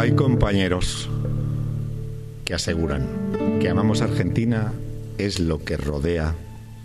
Hay compañeros que aseguran que Amamos Argentina es lo que rodea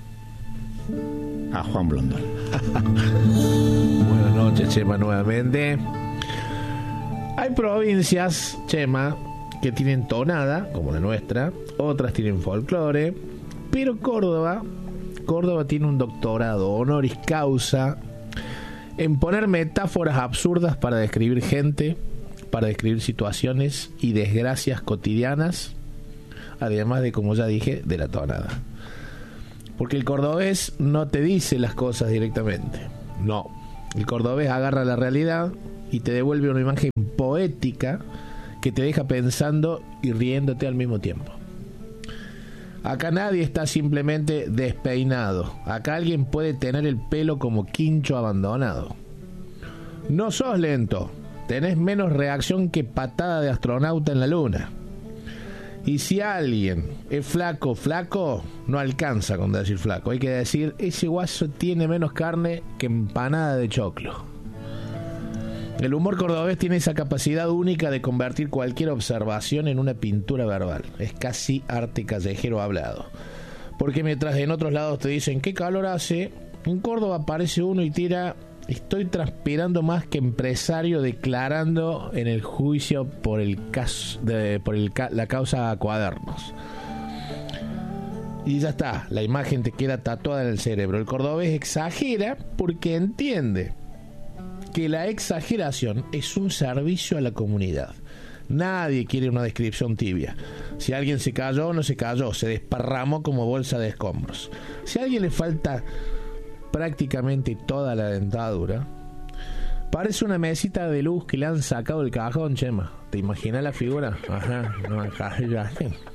a Juan Blondal. Buenas noches, Chema, nuevamente. Hay provincias, Chema, que tienen tonada, como la nuestra, otras tienen folclore, pero Córdoba tiene un doctorado honoris causa en poner metáforas absurdas para describir gente, para describir situaciones y desgracias cotidianas, además de, como ya dije, de la tonada. Porque el cordobés no te dice las cosas directamente. No, el cordobés agarra la realidad y te devuelve una imagen poética que te deja pensando y riéndote al mismo tiempo. Acá nadie está simplemente despeinado. Acá alguien puede tener el pelo como quincho abandonado. No sos lento. Tenés menos reacción que patada de astronauta en la luna. Y si alguien es flaco, no alcanza con decir flaco. Hay que decir, ese guaso tiene menos carne que empanada de choclo. El humor cordobés tiene esa capacidad única de convertir cualquier observación en una pintura verbal. Es casi arte callejero hablado. Porque mientras en otros lados te dicen qué calor hace, en Córdoba aparece uno y tira: estoy transpirando más que empresario declarando en el juicio por la causa Cuadernos. Y ya está, la imagen te queda tatuada en el cerebro. El cordobés exagera porque entiende que la exageración es un servicio a la comunidad. Nadie quiere una descripción tibia. Si alguien se cayó, no se cayó, se desparramó como bolsa de escombros. Si a alguien le falta prácticamente toda la dentadura, parece una mesita de luz que le han sacado el cajón, Chema. ¿Te imaginas la figura? Ajá, no, ya.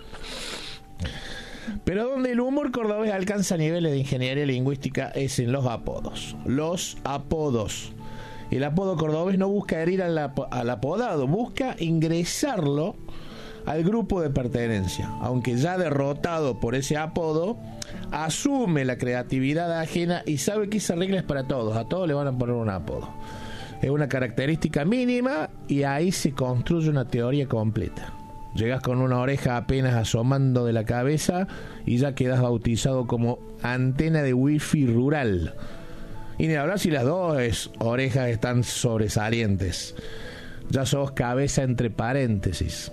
Pero donde el humor cordobés alcanza niveles de ingeniería lingüística es en los apodos. Los apodos. El apodo cordobés no busca herir al apodado, busca ingresarlo al grupo de pertenencia. Aunque ya derrotado por ese apodo, asume la creatividad ajena y sabe que esa regla es para todos. A todos le van a poner un apodo. Es una característica mínima y ahí se construye una teoría completa. Llegas con una oreja apenas asomando de la cabeza y ya quedas bautizado como antena de wifi rural. Y ni hablar si las dos orejas están sobresalientes. Ya sos cabeza entre paréntesis.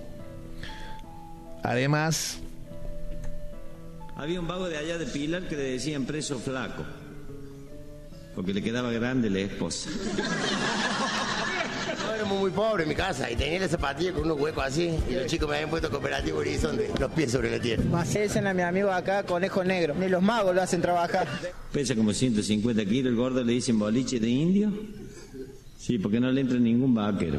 Además, había un vago de allá de Pilar que le decían preso flaco, porque le quedaba grande la esposa. No, éramos muy pobres en mi casa y tenía la zapatilla con unos huecos así y los chicos me habían puesto Cooperativo Horizonte, los pies sobre la tierra. Dicen a mi amigo acá, conejo negro, ni los magos lo hacen trabajar. Pesa como 150 kilos, el gordo le dicen boliche de indio. Sí, porque no le entra ningún vaquero.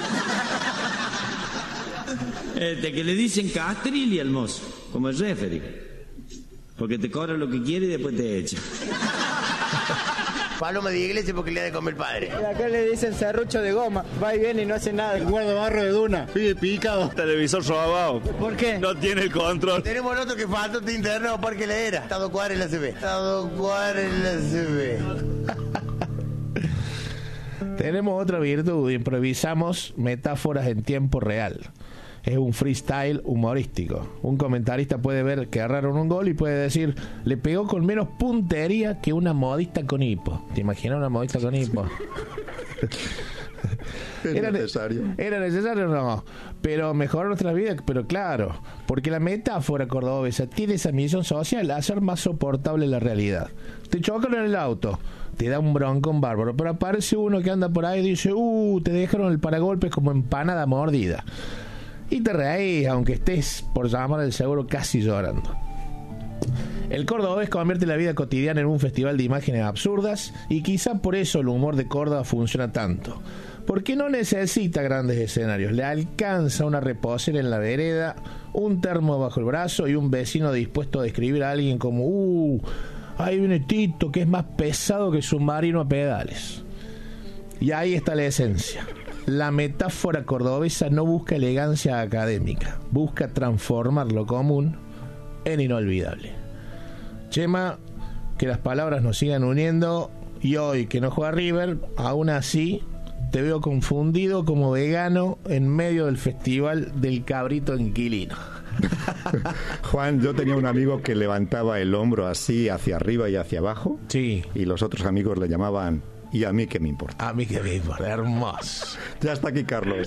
Que le dicen Castrilli al mozo, como el referee, porque te cobra lo que quiere y después te echa. Paloma de iglesia porque le da de comer el padre. Y acá le dicen serrucho de goma, va y viene y no hace nada. El guardabarro de Duna, vive picado. Televisor robado. ¿Por qué? No tiene el control. Tenemos el otro que faltó de internet, Parque Leera. Estado cuadra en la CB. tenemos otra virtud: improvisamos metáforas en tiempo real. Es un freestyle humorístico. Un comentarista puede ver que erraron un gol y puede decir: le pegó con menos puntería que una modista con hipo. ¿Te imaginas una modista con hipo? ¿Era necesario? ¿Era necesario o no? Pero mejoró nuestra vida, pero claro, porque la metáfora cordobesa tiene esa misión social: hacer más soportable la realidad. Te chocan en el auto, te da un broncón bárbaro, pero aparece uno que anda por ahí y dice: te dejaron el paragolpes como empanada mordida. Y te reís, aunque estés, por llamar al seguro, casi llorando. El cordobés convierte la vida cotidiana en un festival de imágenes absurdas, y quizá por eso el humor de Córdoba funciona tanto. Porque no necesita grandes escenarios, le alcanza una reposera en la vereda, un termo bajo el brazo y un vecino dispuesto a describir a alguien como: ahí viene Tito, que es más pesado que submarino a pedales. Y ahí está la esencia. La metáfora cordobesa no busca elegancia académica, busca transformar lo común en inolvidable. Chema, que las palabras nos sigan uniendo, y hoy que no juega River, aún así te veo confundido como vegano en medio del festival del cabrito inquilino. Juan, yo tenía un amigo que levantaba el hombro así hacia arriba y hacia abajo. Sí. Y los otros amigos le llamaban ¿y a mí qué me importa? A mí qué me importa, hermoso. Ya está aquí Carlos.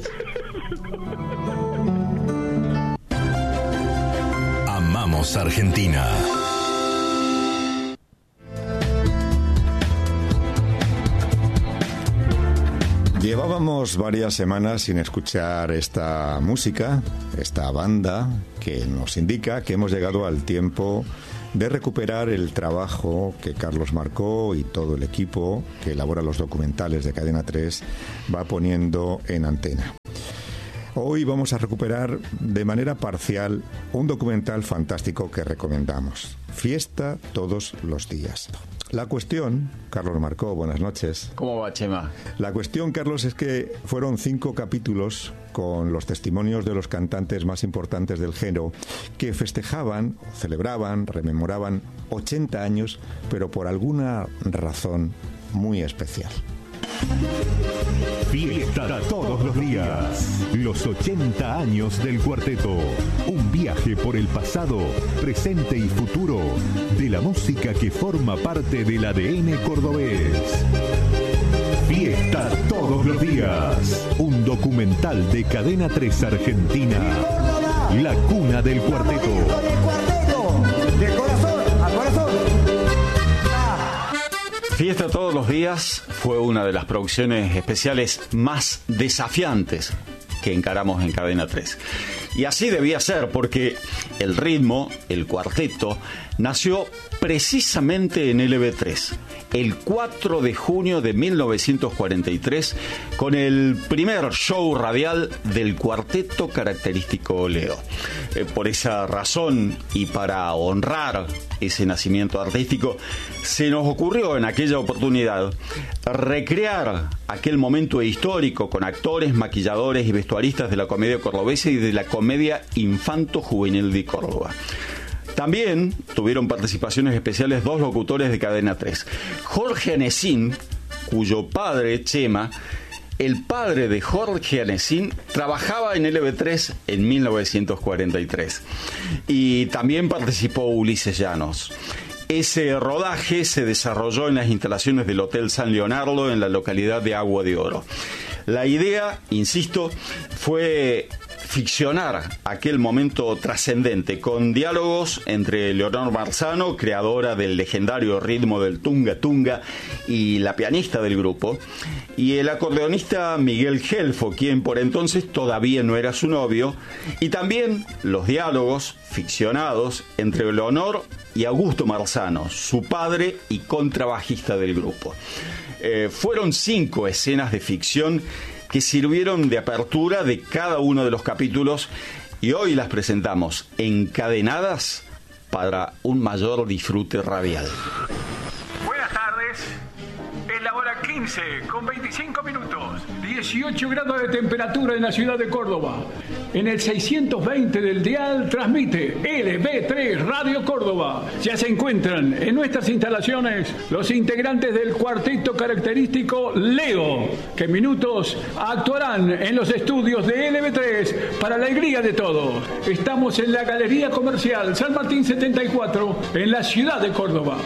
Amamos Argentina. Llevábamos varias semanas sin escuchar esta música, esta banda, que nos indica que hemos llegado al tiempo de recuperar el trabajo que Carlos Marcó y todo el equipo que elabora los documentales de Cadena 3 va poniendo en antena. Hoy vamos a recuperar de manera parcial un documental fantástico que recomendamos. Fiesta todos los días. La cuestión, Carlos Marcó, buenas noches. ¿Cómo va, Chema? La cuestión, Carlos, es que fueron 5 capítulos con los testimonios de los cantantes más importantes del género que festejaban, celebraban, rememoraban 80 años, pero por alguna razón muy especial. Fiesta todos los días. Los 80 años del cuarteto. Un viaje por el pasado, presente y futuro de la música que forma parte del ADN cordobés. Fiesta todos los días. Un documental de Cadena 3 Argentina. La cuna del cuarteto. De corazón a corazón. Fiesta todos los días fue una de las producciones especiales más desafiantes que encaramos en Cadena 3. Y así debía ser, porque el ritmo, el cuarteto, nació precisamente en LB3, el 4 de junio de 1943, con el primer show radial del cuarteto característico Leo. Por esa razón, y para honrar ese nacimiento artístico, se nos ocurrió en aquella oportunidad recrear aquel momento histórico con actores, maquilladores y vestuaristas de la comedia cordobesa y de la comedia infanto-juvenil de Córdoba. También tuvieron participaciones especiales 2 locutores de Cadena 3. Jorge Anesín, cuyo padre, Chema, el padre de Jorge Anesín, trabajaba en LB3 en 1943. Y también participó Ulises Llanos. Ese rodaje se desarrolló en las instalaciones del Hotel San Leonardo en la localidad de Agua de Oro. La idea, insisto, fue ficcionar aquel momento trascendente con diálogos entre Leonor Marzano, creadora del legendario ritmo del Tunga Tunga y la pianista del grupo, y el acordeonista Miguel Gelfo, quien por entonces todavía no era su novio, y también los diálogos ficcionados entre Leonor y Augusto Marzano, su padre y contrabajista del grupo. Fueron 5 escenas de ficción que sirvieron de apertura de cada uno de los capítulos y hoy las presentamos encadenadas para un mayor disfrute radial. Buenas tardes. Es la hora 15 con 25 minutos. 18 grados de temperatura en la ciudad de Córdoba. En el 620 del dial transmite LB3 Radio Córdoba. Ya se encuentran en nuestras instalaciones los integrantes del cuarteto característico Leo, que en minutos actuarán en los estudios de LB3 para la alegría de todos. Estamos en la Galería Comercial San Martín 74 en la ciudad de Córdoba.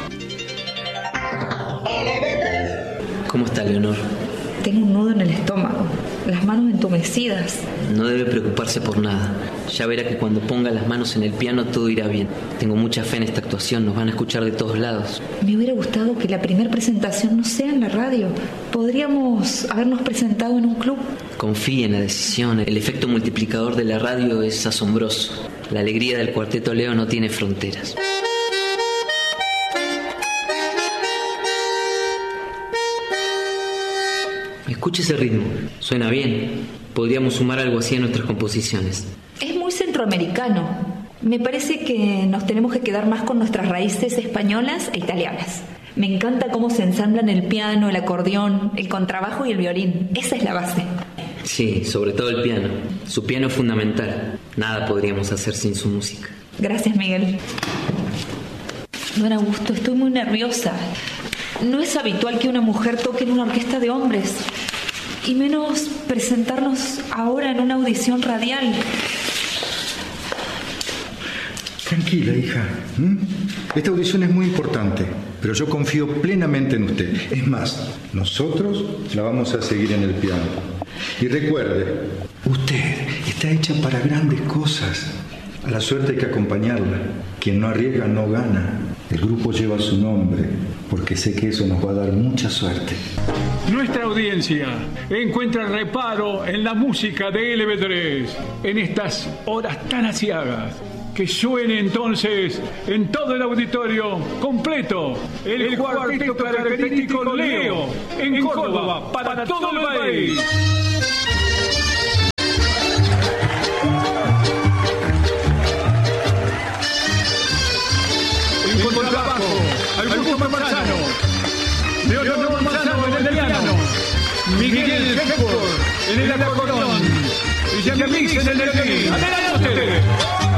¿Cómo está, Leonor? Tengo un nudo en el estómago, las manos entumecidas. No debe preocuparse por nada. Ya verá que cuando ponga las manos en el piano todo irá bien. Tengo mucha fe en esta actuación, nos van a escuchar de todos lados. Me hubiera gustado que la primera presentación no sea en la radio. Podríamos habernos presentado en un club. Confíe en la decisión, el efecto multiplicador de la radio es asombroso. La alegría del cuarteto Leo no tiene fronteras. Escuche ese ritmo, suena bien. Podríamos sumar algo así a nuestras composiciones. Es muy centroamericano. Me parece que nos tenemos que quedar más con nuestras raíces españolas e italianas. Me encanta cómo se ensamblan el piano, el acordeón, el contrabajo y el violín. Esa es la base. Sí, sobre todo el piano. Su piano es fundamental. Nada podríamos hacer sin su música. Gracias, Miguel. Don Augusto, estoy muy nerviosa. No es habitual que una mujer toque en una orquesta de hombres. y menos presentarnos ahora en una audición radial. Tranquila, hija. Esta audición es muy importante, pero yo confío plenamente en usted. Es más, nosotros la vamos a seguir en el piano. Y recuerde, usted está hecha para grandes cosas. A la suerte hay que acompañarla. Quien no arriesga no gana. El grupo lleva su nombre, porque sé que eso nos va a dar mucha suerte. Nuestra audiencia encuentra reparo en la música de LB3 en estas horas tan aciagas. Que suene entonces en todo el auditorio completo el cuarteto característico Leo en Córdoba para todo el país. En contrabajo, Augusto Manzano, Leonardo Manzano en el piano, Miguel Hector en el acordeón y Jean Mix en el violín.